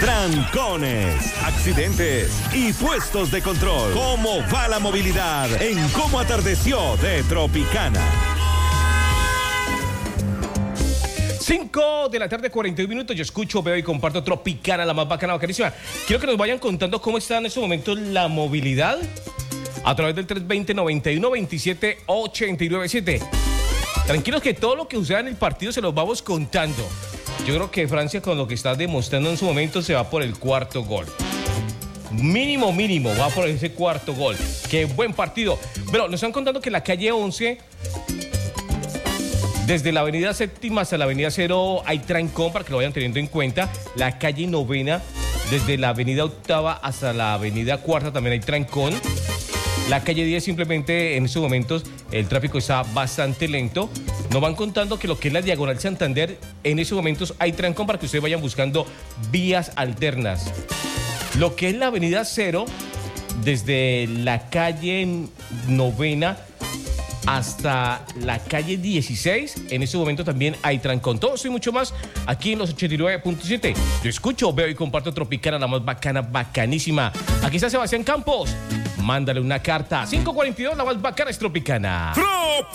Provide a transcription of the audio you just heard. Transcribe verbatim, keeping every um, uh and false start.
Trancones, accidentes y puestos de control. ¿Cómo va la movilidad en Cómo Atardeció de Tropicana? cinco de la tarde, cuarenta y un minutos. Yo escucho, veo y comparto Tropicana, la más bacana, bacanísima. Quiero que nos vayan contando cómo está en estos momentos la movilidad a través del tres dos cero, noventa y uno, veintisiete, ochenta y nueve siete. Tranquilos que todo lo que suceda en el partido se los vamos contando. Yo creo que Francia, con lo que está demostrando en su momento, se va por el cuarto gol. Mínimo, mínimo, va por ese cuarto gol. Qué buen partido. Pero nos están contando que la calle once, desde la avenida Séptima hasta la avenida Cero, hay trancón para que lo vayan teniendo en cuenta. La calle Novena, desde la avenida Octava hasta la avenida Cuarta, también hay trancón. La calle diez, simplemente en estos momentos el tráfico está bastante lento. Nos van contando que lo que es la Diagonal Santander, en estos momentos hay trancón para que ustedes vayan buscando vías alternas. Lo que es la avenida Cero, desde la calle Novena hasta la calle dieciséis, en este momento también hay trancón. Todo esto y mucho más aquí en los ochenta y nueve punto siete. Yo escucho, veo y comparto Tropicana, la más bacana, bacanísima. Aquí está Sebastián Campos. Mándale una carta. cinco cuarenta y dos, la más bacana es Tropicana.